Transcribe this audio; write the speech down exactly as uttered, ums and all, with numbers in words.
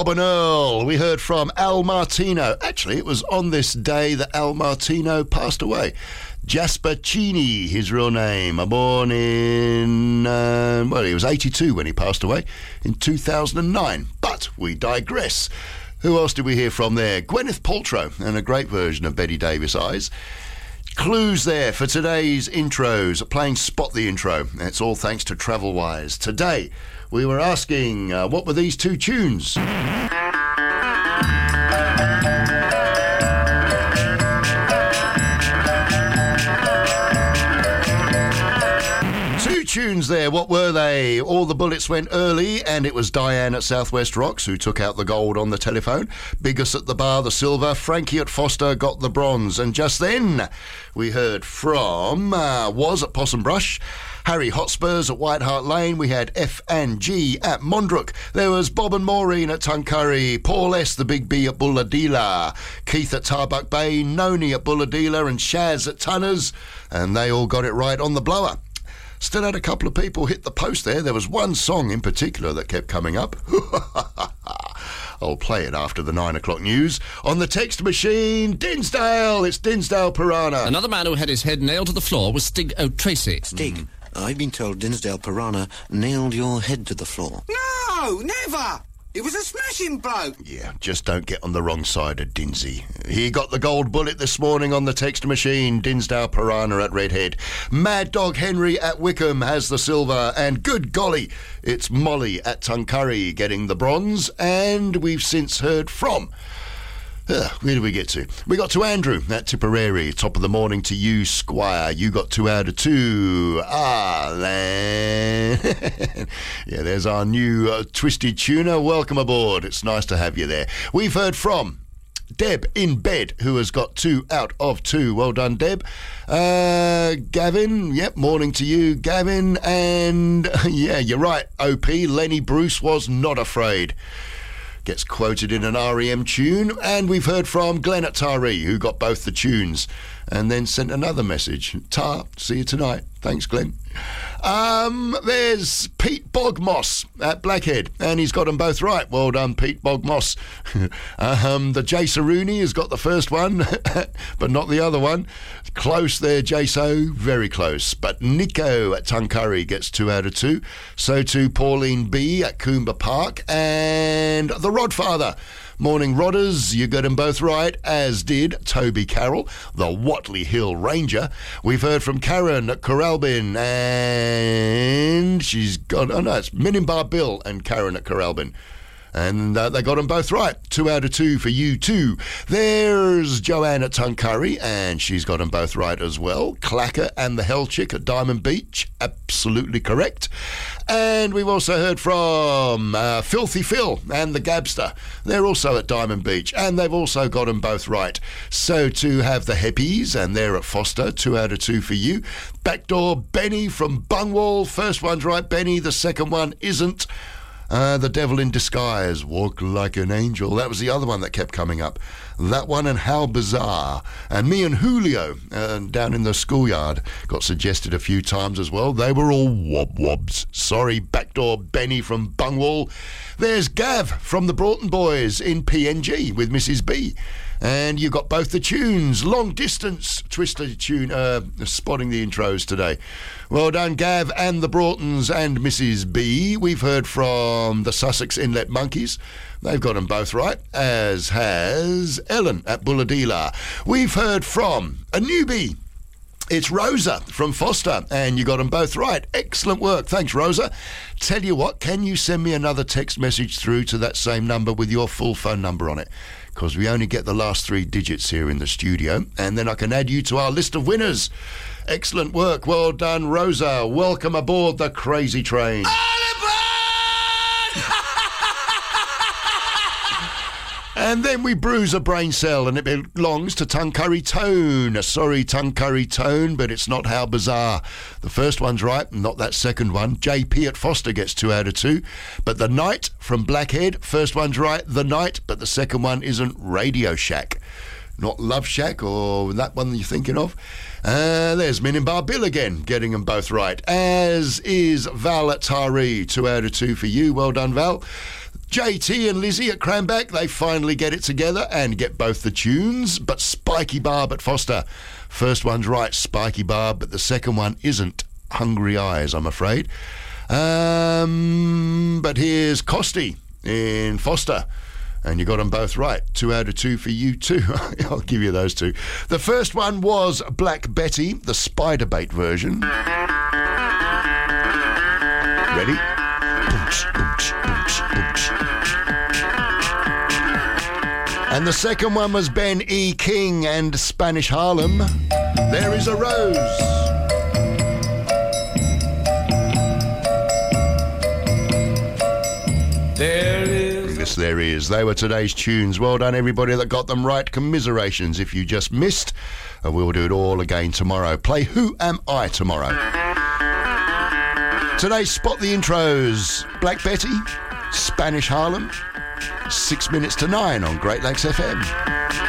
Bob and Earl. We heard from Al Martino. Actually, it was on this day that Al Martino passed away. Jasper Cheney, his real name. Born in, uh, well, he was eighty-two when he passed away in two thousand nine. But we digress. Who else did we hear from there? Gwyneth Paltrow, and a great version of Betty Davis Eyes. Clues there for today's intros, playing Spot the Intro. That's all thanks to Travelwise. Today, we were asking, uh, what were these two tunes? Two tunes there, what were they? All the bullets went early, and it was Diane at Southwest Rocks who took out the gold on the telephone. Biggest at the bar, the silver. Frankie at Foster got the bronze. And just then, we heard from uh, Was at Possum Brush, Harry Hotspurs at White Hart Lane. We had F and G at Mondrook. There was Bob and Maureen at Tuncurry, Paul S, the Big B at Bulladila, Keith at Tarbuck Bay, Noni at Bulladila, and Shaz at Tunners. And they all got it right on the blower. Still had a couple of people hit the post there. There was one song in particular that kept coming up. I'll play it after the nine o'clock news. On the text machine, Dinsdale. It's Dinsdale Piranha. Another man who had his head nailed to the floor was Stig O'Tracy. Stig, mm. I've been told Dinsdale Piranha nailed your head to the floor. No, never. It was a smashing bloke. Yeah, just don't get on the wrong side of Dinsey. He got the gold bullet this morning on the text machine. Dinsdale Piranha at Redhead. Mad Dog Henry at Wickham has the silver. And good golly, it's Molly at Tuncurry getting the bronze. And we've since heard from... Uh, where did we get to? We got to Andrew at Tipperary. Top of the morning to you, Squire. You got two out of two. Ah, man. Yeah, there's our new uh, Twisted Tuner. Welcome aboard. It's nice to have you there. We've heard from Deb in bed, who has got two out of two. Well done, Deb. Uh, Gavin, yep, morning to you, Gavin. And, yeah, you're right, O P. Lenny Bruce was not afraid. Gets quoted in an R E M tune. And we've heard from Glenn at Taree, who got both the tunes and then sent another message. Tar, see you tonight. Thanks, Glenn. Um, there's Pete Bogmoss at Blackhead, and he's got them both right. Well done, Pete Bogmoss. um, the Jay Rooney has got the first one, but not the other one. Close there, Jaso, very close. But Nico at Tuncurry gets two out of two. So too Pauline B at Coomber Park, and the Rodfather. Morning, Rodders. You got them both right, as did Toby Carroll, the Watley Hill Ranger. We've heard from Karen at Corralbin, and she's got, oh no, it's Minimbar Bill and Karen at Corralbin. And uh, they got them both right. Two out of two for you too. There's Joanne at Tuncurry, and she's got them both right as well. Clacker and the Hell Chick at Diamond Beach, absolutely correct. And we've also heard from uh, Filthy Phil and the Gabster. They're also at Diamond Beach, and they've also got them both right. So to have the Heppies, and they're at Foster, two out of two for you. Backdoor Benny from Bungwall. First one's right, Benny. The second one isn't. Uh, the Devil in Disguise, Walk Like an Angel. That was the other one that kept coming up. That one and How Bizarre. And me and Julio uh, down in the schoolyard got suggested a few times as well. They were all wob-wobs. Sorry, Backdoor Benny from Bungwall. There's Gav from the Broughton Boys in P N G with Missus B. And you got both the tunes. Long Distance Twister tune, uh, spotting the intros today. Well done, Gav and the Broughtons and Missus B. We've heard from the Sussex Inlet Monkeys. They've got them both right, as has Ellen at Bulladila. We've heard from a newbie. It's Rosa from Foster, and you got them both right. Excellent work. Thanks, Rosa. Tell you what, can you send me another text message through to that same number with your full phone number on it? Because we only get the last three digits here in the studio, and then I can add you to our list of winners. Excellent work. Well done, Rosa. Welcome aboard the Crazy Train. And then we bruise a brain cell, and it belongs to Tuncurry Tone. Sorry, Tuncurry Tone, but it's not How Bizarre. The first one's right, not that second one. J P at Foster gets two out of two. But The Night from Blackhead, first one's right, The Night, but the second one isn't Radio Shack. Not Love Shack, or that one you're thinking of. Uh, there's Minimbar Bill again, getting them both right. As is Val at Taree, two out of two for you. Well done, Val. J T and Lizzie at Cranback, they finally get it together and get both the tunes, but Spiky Barb at Foster. First one's right, Spiky Barb, but the second one isn't. Hungry Eyes, I'm afraid. Um, but here's Costy in Foster. And you got them both right. Two out of two for you too. I'll give you those two. The first one was Black Betty, the spider bait version. Ready? And the second one was Ben E. King and Spanish Harlem. There is a rose. There is. Yes, there is. They were today's tunes. Well done, everybody that got them right. Commiserations if you just missed. And we'll do it all again tomorrow. Play Who Am I tomorrow. Today, spot the intros. Black Betty, Spanish Harlem, six minutes to nine on Great Lakes F M.